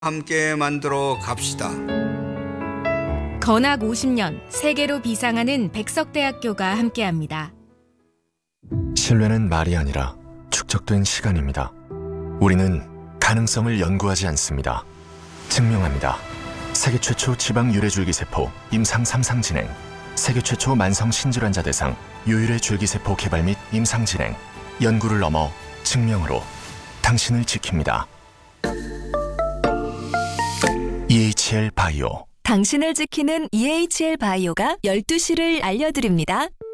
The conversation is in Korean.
함께 만들어 갑시다. 건학 50년 세계로 비상하는 백석대학교가 함께합니다. 신뢰는 말이 아니라 축적된 시간입니다. 우리는 가능성을 연구하지 않습니다. 증명합니다. 세계 최초 지방 유래줄기세포 임상 3상 진행, 세계 최초 만성 신질환자 대상 유일의 줄기세포 개발 및 임상 진행, 연구를 넘어 증명으로 당신을 지킵니다. EHL 바이오. 당신을 지키는 EHL 바이오가 12시를 알려드립니다.